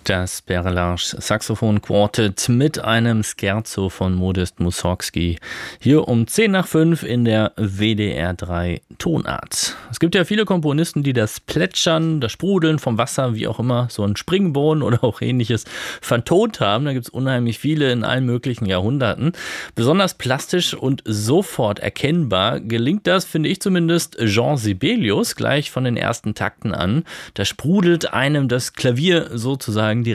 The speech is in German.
Das Berlage Saxophon Quartet mit einem Scherzo von Modest Mussorgsky. Hier um 10 nach 5 in der WDR 3 Tonart. Es gibt ja viele Komponisten, die das Plätschern, das Sprudeln vom Wasser, wie auch immer, so ein Springbrunnen oder auch ähnliches vertont haben. Da gibt es unheimlich viele in allen möglichen Jahrhunderten. Besonders plastisch und sofort erkennbar gelingt das, finde ich zumindest, Jean Sibelius gleich von den ersten Takten an. Da sprudelt einem das Klavier sozusagen